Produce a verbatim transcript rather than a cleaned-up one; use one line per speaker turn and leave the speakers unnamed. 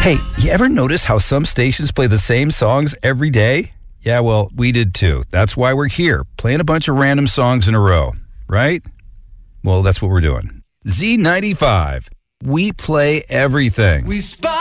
Hey, you ever notice how some stations play the same songs every day? Yeah, well, we did too. That's why we're here, playing a bunch of random songs in a row, right? Well, that's what we're doing. Z ninety-five. We play everything.
We spy